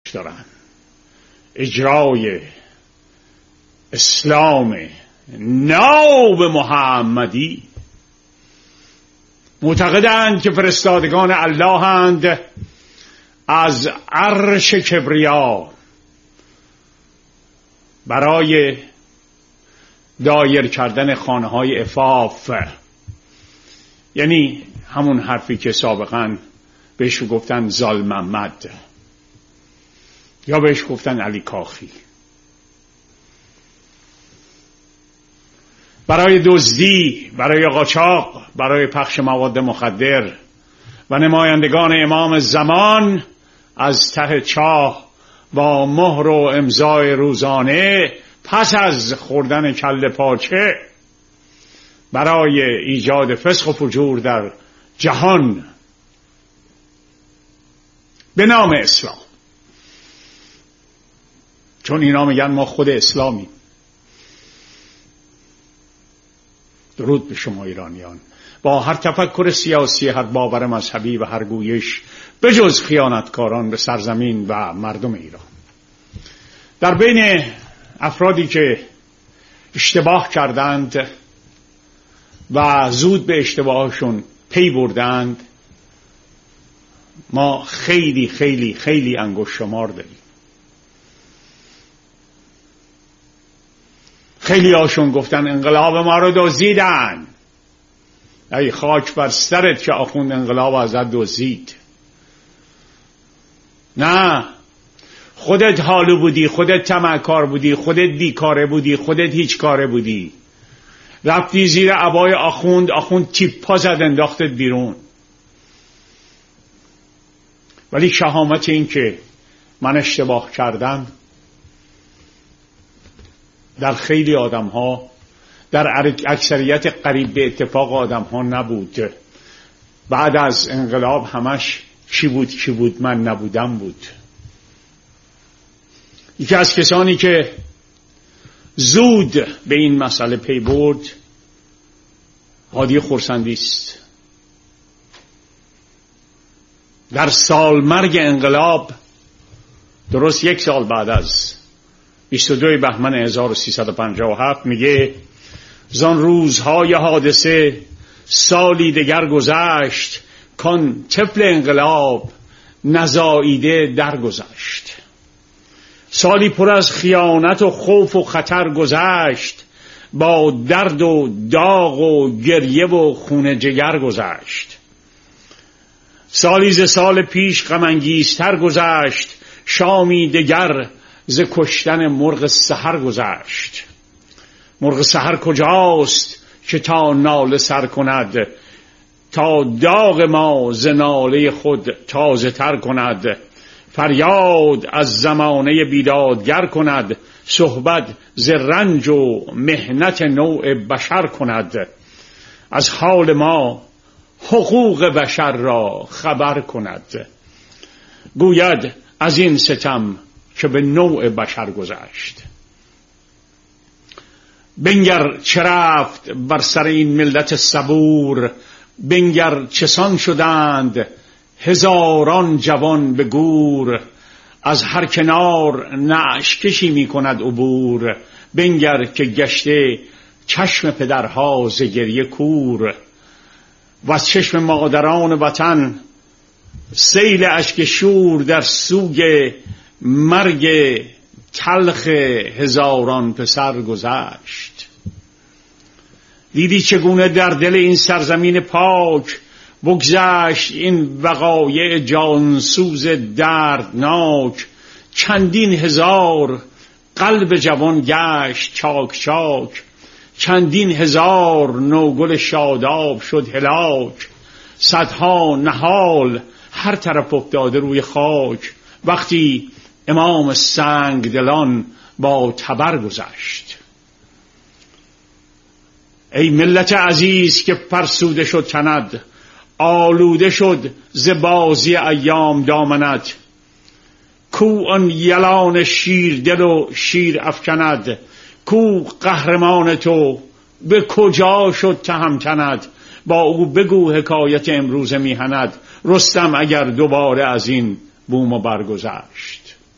دارن اجرای اسلام ناب محمدی. معتقدند که فرستادگان الله اند از عرش کبریا برای دایر کردن خانه‌های عفاف، یعنی همون حرفی که سابقاً بهش گفتن زال محمد یا بهش گفتن علی کاخی، برای دزدی، برای قاچاق، برای پخش مواد مخدر و نمایندگان امام زمان از ته چاه با مهر و امضای روزانه پس از خوردن کله پاچه برای ایجاد فسق و فجور در جهان به نام اسلام. چون اینا میگن ما خود اسلامیم. درود به شما ایرانیان، با هر تفکر سیاسی، هر باور مذهبی و هر گویش بجز خیانتکاران به سرزمین و مردم ایران. در بین افرادی که اشتباه کردند و زود به اشتباهشون پی بردند ما خیلی خیلی خیلی انگشت شمار داریم. خیلی هاشون گفتن انقلاب ما رو دزدیدن. ای خاک بر سرت که آخوند انقلاب ازت دزدید. نه، خودت حالو بودی، خودت طمعکار بودی، خودت بیکاره بودی، خودت هیچ کاره بودی، رفتی زیر عبای آخوند تیپا زد انداختت بیرون. ولی شهامت این که من اشتباه کردم در خیلی آدم ها، در اکثریت قریب به اتفاق آدم ها نبود. بعد از انقلاب همش کی بود من نبودم بود. یکی از کسانی که زود به این مسئله پی برد هادی خرسندی است. در سالمرگ انقلاب درست 1 سال بعد از 22 بهمن 1357 میگه زان روزهای حادثه سالی دگر گذشت کان طفل انقلاب نزاییده درگذشت. سالی پر از خیانت و خوف و خطر گذشت، با درد و داغ و گریه و خون جگر گذشت. سالی ز سال پیش غم انگیزتر گذشت، شامی دگر ز کشتن مرغ سحر گذشت. مرغ سحر کجاست که تا ناله سر کند، تا داغ ما ز ناله خود تازه تر کند. فریاد از زمانه بیدادگر کند، صحبت ز رنج و محنت نوع بشر کند. از حال ما حقوق بشر را خبر کند، گوید از این ستم که به نوع بشر گذشت. بنگر چه رفت بر سر این ملت صبور، بنگر چسان شدند هزاران جوان به گور. از هر کنار نعش کشی می کند عبور، بنگر که گشته چشم پدرها ز گریه کور. و از چشم مادران وطن سیل اشک شور، در سوگ مرگ تلخ هزاران پسر گذشت. دیدی چگونه در دل این سرزمین پاک بگذشت این وقایع جانسوز دردناک. چندین هزار قلب جوان گشت چاک چاک، چندین هزار نوگل شاداب شد هلاک. صدها نهال هر طرف افتاده روی خاک، وقتی امام سنگ دلان با تبر گذشت. ای ملت عزیز که فرسوده شد تند، آلوده شد ز بازی ایام دامنت. کو آن یلان شیر دل و شیر افکند، کو قهرمان تو به کجا شد تهمتند. با او بگو حکایت امروز میهند، رستم اگر دوباره از این بوم و برگذشت.